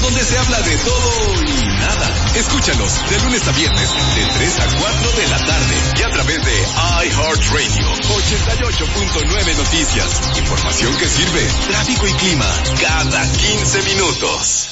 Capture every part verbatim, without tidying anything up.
donde se habla de todo y nada. Escúchanos de lunes a viernes, de tres a cuatro de la tarde. Y a través de iHeartRadio, ochenta y ocho punto nueve Noticias. Información que sirve, tráfico y clima, cada quince minutos.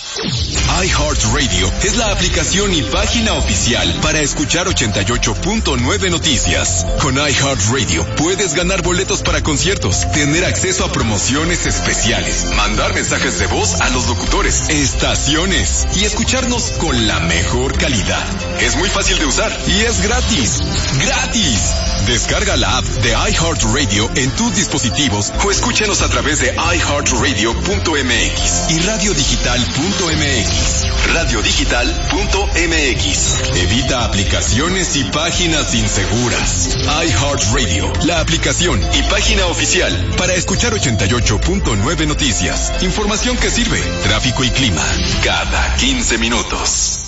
iHeartRadio es la aplicación y página oficial para escuchar ochenta y ocho punto nueve Noticias. Con iHeartRadio puedes ganar boletos para conciertos, tener acceso a promociones especiales, mandar mensajes de voz a los locutores, estaciones y escucharnos con la mejor calidad. Es muy fácil de usar y es gratis. ¡Gratis! Descarga la app de iHeartRadio en tus dispositivos o escúchanos a través de i heart radio punto m x y radio digital punto m x. radio digital punto m x. Evita aplicaciones y páginas inseguras. iHeartRadio, la aplicación y página oficial para escuchar ochenta y ocho punto nueve Noticias. Información que sirve, tráfico y clima, cada quince minutos.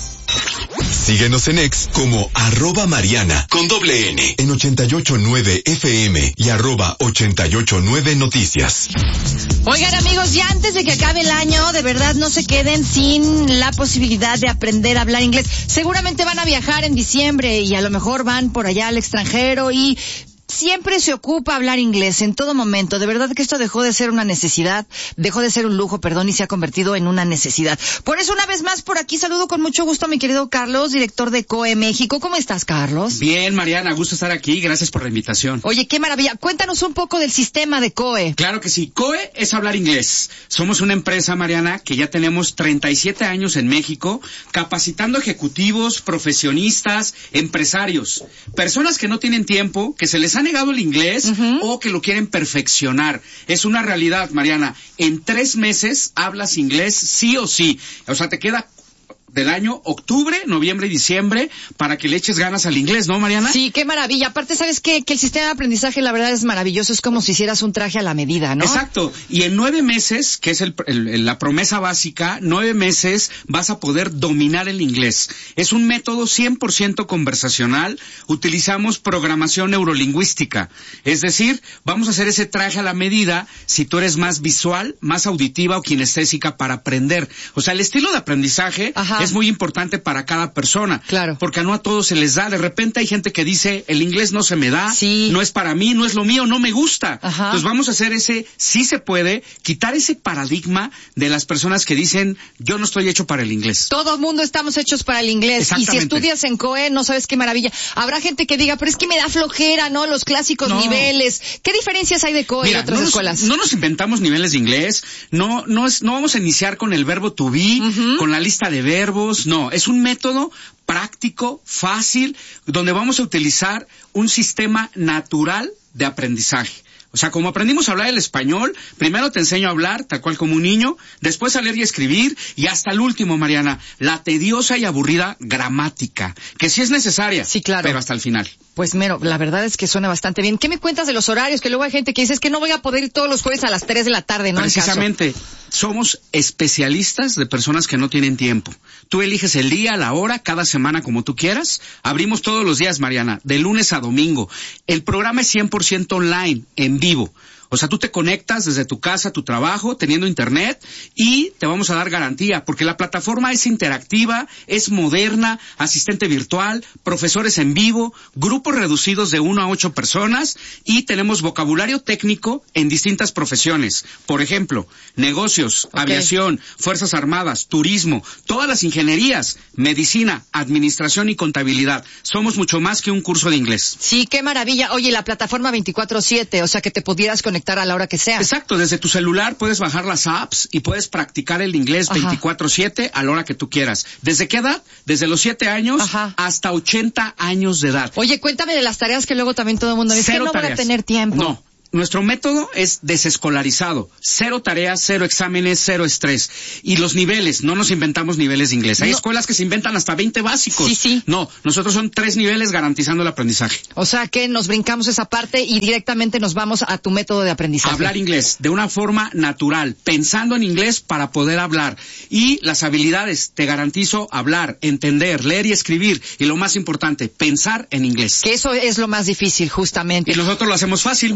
Síguenos en X como arroba Mariana con doble N en ochenta y ocho punto nueve F M y arroba ochenta y ocho punto nueve Noticias. Oigan, amigos, ya antes de que acabe el año, de verdad no se queden sin la posibilidad de aprender a hablar inglés. Seguramente van a viajar en diciembre y a lo mejor van por allá al extranjero y siempre se ocupa hablar inglés en todo momento. De verdad que esto dejó de ser una necesidad, dejó de ser un lujo, perdón, y se ha convertido en una necesidad. Por eso, una vez más, por aquí saludo con mucho gusto a mi querido Carlos, director de C O E México. ¿Cómo estás, Carlos? Bien, Mariana, gusto estar aquí. Gracias por la invitación. Oye, qué maravilla. Cuéntanos un poco del sistema de C O E. Claro que sí. C O E es hablar inglés. Somos una empresa, Mariana, que ya tenemos treinta y siete años en México, capacitando ejecutivos, profesionistas, empresarios, personas que no tienen tiempo, que se les ha negado el inglés uh-huh. o que lo quieren perfeccionar. Es una realidad, Mariana. En tres meses hablas inglés sí o sí. O sea, te queda del año octubre, noviembre y diciembre para que le eches ganas al inglés, ¿no, Mariana? Sí, qué maravilla. Aparte, ¿sabes qué? Que el sistema de aprendizaje, la verdad, es maravilloso. Es como si hicieras un traje a la medida, ¿no? Exacto. Y en nueve meses, que es el, el, la promesa básica, nueve meses vas a poder dominar el inglés. Es un método cien por ciento conversacional. Utilizamos programación neurolingüística. Es decir, vamos a hacer ese traje a la medida si tú eres más visual, más auditiva o kinestésica para aprender. O sea, el estilo de aprendizaje Ajá. es muy importante para cada persona. Claro. Porque no a todos se les da. De repente hay gente que dice, el inglés no se me da, sí. no es para mí, no es lo mío, no me gusta. Ajá. Entonces vamos a hacer ese, sí se puede, quitar ese paradigma de las personas que dicen, yo no estoy hecho para el inglés. Todo el mundo estamos hechos para el inglés. Y si estudias en C O E, no sabes qué maravilla. Habrá gente que diga, pero es que me da flojera, ¿no? Los clásicos no. niveles. ¿Qué diferencias hay de C O E Mira, y otras no nos, escuelas? No nos inventamos niveles de inglés. No, no es, no vamos a iniciar con el verbo to be, uh-huh. con la lista de verbos. No, es un método práctico, fácil, donde vamos a utilizar un sistema natural de aprendizaje. O sea, como aprendimos a hablar el español, primero te enseño a hablar, tal cual como un niño, después a leer y escribir, y hasta el último, Mariana, la tediosa y aburrida gramática, que sí es necesaria, sí, claro. pero hasta el final. Pues mero, la verdad es que suena bastante bien. ¿Qué me cuentas de los horarios? Que luego hay gente que dice, es que no voy a poder ir todos los jueves a las tres de la tarde, ¿no? Precisamente, somos especialistas de personas que no tienen tiempo. Tú eliges el día, la hora, cada semana como tú quieras. Abrimos todos los días, Mariana, de lunes a domingo. El programa es cien por ciento online, en vivo. O sea, tú te conectas desde tu casa, tu trabajo, teniendo internet, y te vamos a dar garantía, porque la plataforma es interactiva, es moderna, asistente virtual, profesores en vivo, grupos reducidos de uno a ocho personas, y tenemos vocabulario técnico en distintas profesiones. Por ejemplo, negocios, okay. aviación, fuerzas armadas, turismo, todas las ingenierías, medicina, administración y contabilidad. Somos mucho más que un curso de inglés. Sí, qué maravilla. Oye, la plataforma veinticuatro siete, o sea, que te pudieras conectar a la hora que sea. Exacto, desde tu celular puedes bajar las apps y puedes practicar el inglés veinticuatro siete a la hora que tú quieras. ¿Desde qué edad? Desde los siete años Ajá. hasta ochenta años de edad. Oye, cuéntame de las tareas que luego también todo el mundo dice, que no tareas. Voy a tener tiempo. No. Nuestro método es desescolarizado. Cero tareas, cero exámenes, cero estrés. Y los niveles, no nos inventamos niveles de inglés. Hay no. escuelas que se inventan hasta veinte básicos. Sí, sí. No, nosotros son tres niveles garantizando el aprendizaje. O sea que nos brincamos esa parte y directamente nos vamos a tu método de aprendizaje. Hablar inglés de una forma natural, pensando en inglés para poder hablar. Y las habilidades, te garantizo hablar, entender, leer y escribir. Y lo más importante, pensar en inglés. Que eso es lo más difícil, justamente. Y nosotros lo hacemos fácil, Mariana. Qué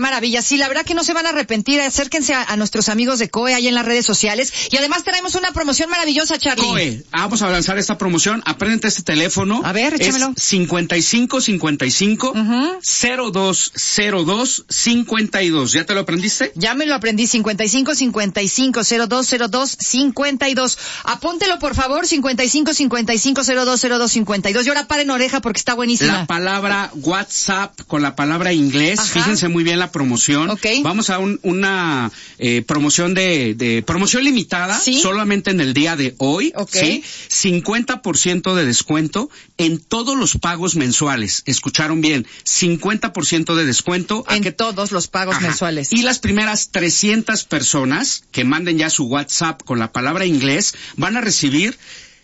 maravilla. Sí, la verdad que no se van a arrepentir. Acérquense a, a nuestros amigos de C O E ahí en las redes sociales. Y además traemos una promoción maravillosa, Charlie. C O E, vamos a lanzar esta promoción. Apréndete este teléfono. A ver, échamelo. Es cincuenta y cinco cincuenta y cinco Uh-huh. cero dos cero dos cincuenta y dos. ¿Ya te lo aprendiste? Ya me lo aprendí. cincuenta y cinco cincuenta y cinco cero dos cero dos cincuenta y dos. Apúntelo, por favor. cincuenta y cinco cincuenta y cinco cero dos cero dos cincuenta y dos. Y ahora paren oreja porque está buenísima. La palabra WhatsApp con la palabra inglés. Ajá. Fíjense muy bien la promoción. Okay. Vamos a un, una eh, promoción de, de promoción limitada. ¿Sí? Solamente en el día de hoy. Okay. ¿Sí? cincuenta por ciento de descuento en todos los pagos mensuales. Escucharon bien. cincuenta por ciento de descuento. En a que, todos los pagos Ajá. mensuales. Y las primeras trescientas personas que manden ya su WhatsApp con la palabra inglés van a recibir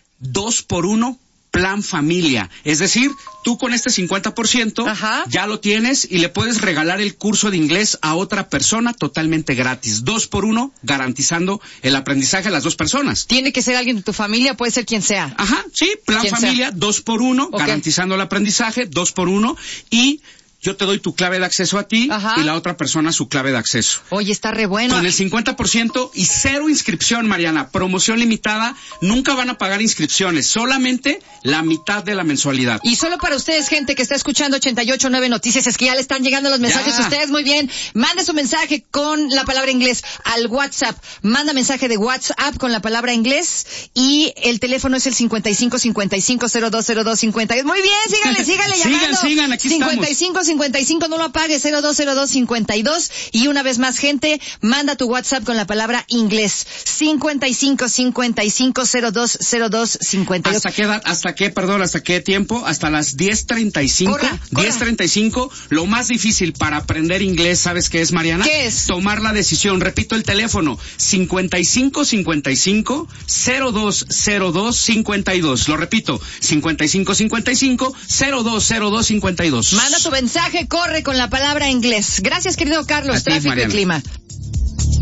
dos por uno plan familia. Es decir, tú con este cincuenta por ciento Ajá. ya lo tienes y le puedes regalar el curso de inglés a otra persona totalmente gratis. Dos por uno, garantizando el aprendizaje a las dos personas. Tiene que ser alguien de tu familia, puede ser quien sea. Ajá, sí, plan Quien familia, sea. dos por uno, Okay. garantizando el aprendizaje, dos por uno, y yo te doy tu clave de acceso a ti Ajá. y la otra persona su clave de acceso. Oye, está re bueno. Con el cincuenta por ciento y cero inscripción, Mariana. Promoción limitada. Nunca van a pagar inscripciones. Solamente la mitad de la mensualidad. Y solo para ustedes, gente que está escuchando ochenta y ocho punto nueve Noticias, es que ya le están llegando los mensajes Ya. a ustedes. Muy bien. Mande su mensaje con la palabra inglés al WhatsApp. Manda mensaje de WhatsApp con la palabra inglés y el teléfono es el cincuenta y cinco cincuenta y cinco cero dos cero dos cincuenta y dos. Muy bien, síganle, síganle Sigan, llamando. sigan, aquí cincuenta y cinco cincuenta y cinco, no lo apague, cero dos cero dos cincuenta y dos. Y una vez más, gente, manda tu WhatsApp con la palabra inglés. cincuenta y cinco cincuenta y cinco cero dos cero dos cincuenta y dos. ¿Hasta qué edad? ¿Hasta qué, perdón, hasta qué tiempo? Hasta las diez treinta y cinco. Corra, corra. diez treinta y cinco. Lo más difícil para aprender inglés, ¿sabes qué es, Mariana? ¿Qué es? Tomar la decisión. Repito el teléfono. cincuenta y cinco cincuenta y cinco cero dos cero dos cincuenta y dos. Lo repito. cincuenta y cinco cincuenta y cinco cero dos cero dos cincuenta y dos. Manda tu mensaje, corre con la palabra inglés. Gracias, querido Carlos. A ti, Tráfico y Mariana. clima.